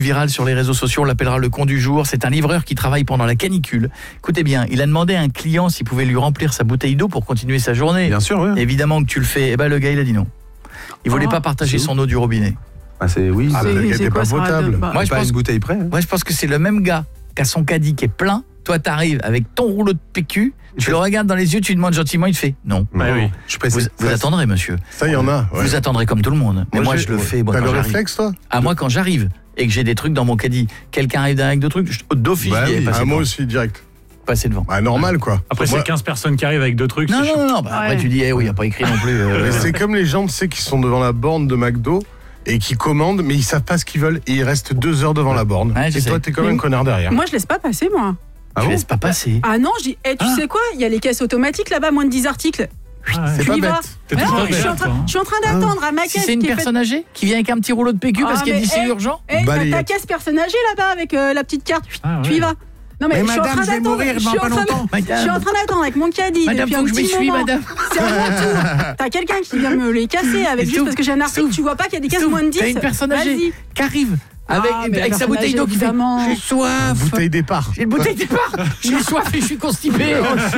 Viral sur les réseaux sociaux, on l'appellera le con du jour. C'est un livreur qui travaille pendant la canicule. Écoutez bien, il a demandé à un client s'il pouvait lui remplir sa bouteille d'eau pour continuer sa journée. Bien sûr, oui. Évidemment que tu le fais. Et ben le gars, il a dit non. Il voulait pas partager son eau du robinet. Ah, le gars n'était pas potable. Moi, je pense une bouteille près. Moi, je pense que c'est le même gars qui a son caddie qui est plein. Toi, t'arrives avec ton rouleau de PQ, tu le regardes dans les yeux, tu lui demandes gentiment, il te fait non. Oui. Je précise. Vous attendrez, monsieur. Ça, il y en a. Ouais. Vous attendrez comme tout le monde. Mais moi je le fais. T'as le réflexe, toi ? Moi, quand j'arrive et que j'ai des trucs dans mon caddie, quelqu'un arrive avec deux trucs, d'office, moi aussi, direct. Passer devant. Normal, quoi. Après, c'est 15 personnes qui arrivent avec deux trucs. Non. Après, tu dis, il n'y a pas écrit non plus. C'est comme les gens, tu sais, qui sont devant la borne de McDo et qui commandent, mais ils savent pas ce qu'ils veulent et ils restent 2 heures devant la borne. Et toi, t'es comme un connard derrière. Moi, je laisse pas passer, moi. Tu laisses pas passer. Ah non, je dis, tu sais quoi, il y a les caisses automatiques là-bas, moins de 10 articles. C'est pas bête. Je suis en train d'attendre à ma caisse. Si c'est une personne âgée qui vient avec un petit rouleau de PQ parce qu'elle dit c'est urgent. Ta caisse personne âgée là-bas avec la petite carte, tu y vas. Non mais je suis en train d'attendre. Je suis en train d'attendre avec mon caddie depuis un petit moment. Madame. C'est vraiment tout. T'as quelqu'un qui vient me les casser avec juste parce que j'ai un article. Tu vois pas qu'il y a des caisses moins de 10. T'as une personne âgée qui arrive avec sa bouteille d'eau qui fait j'ai soif. Bouteille départ. J'ai une bouteille départ. J'ai soif et je suis constipé.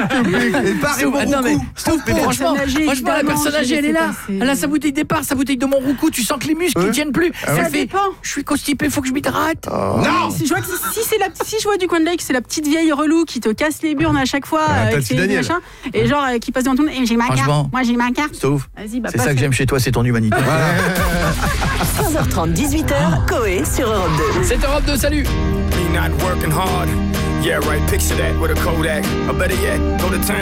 Franchement, la personne âgée, elle est là. Elle a sa bouteille départ, sa bouteille de mon roucou. Tu sens que les muscles ne tiennent plus. Ça dépend. Je suis constipé, faut que je m'hydrate. Non. Si je vois du coin de l'œil que c'est la petite vieille relou qui te casse les burnes à chaque fois, et genre qui passe devant ton et j'ai ma carte. Moi j'ai ma carte. C'est ça que j'aime chez toi, c'est ton humanité. 15h30, 18h, Coé sur Europe 2. C'est Europe 2, salut. Me not working hard. Yeah, right, picture that with a Kodak. Or better yet, go to town.